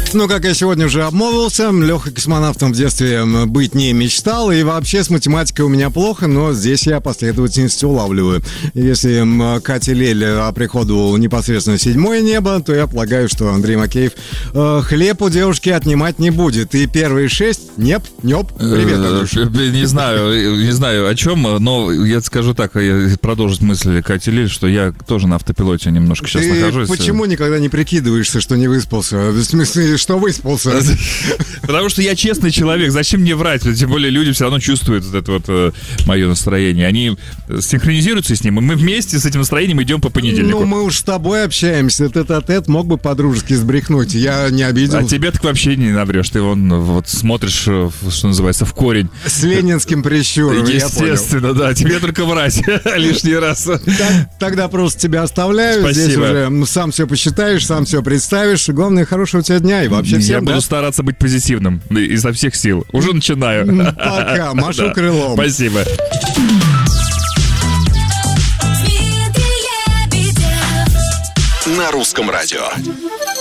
Ну, как я сегодня уже обмолвился, Лехой космонавтом в детстве быть не мечтал. И вообще с математикой у меня плохо, но здесь я последовательность улавливаю. Если Катя Лель оприходовала непосредственно 7-е небо, то я полагаю, что Андрей Макеев хлеб у девушки отнимать не будет. И первые 6 неп. Привет, Андрюша. Не знаю о чем, но я скажу так, продолжить мысль Кати Лель, что я тоже на автопилоте немножко сейчас нахожусь. Почему никогда не прикидываешься, что не выспался? В смысле, что выспался? Потому что я честный человек, зачем мне врать? Тем более люди все равно чувствуют вот это вот мое настроение. Они синхронизируются с ним, и мы вместе с этим настроением идем по понедельнику. Ну, мы уж с тобой общаемся, тет-а-тет мог бы по-дружески сбрехнуть, я не обидел. А тебе так вообще не наврешь, ты вот смотришь, что называется, в корень. С ленинским прищуром, естественно, да, тебе только врать лишний раз. Тогда просто тебя оставляю. Спасибо. Здесь уже сам все посчитаешь, сам все представишь. Главное, хорошего у тебя дня и вообще всем. Я буду стараться быть позитивным изо всех сил. Уже начинаю. Пока, машу крылом. Спасибо. На русском радио.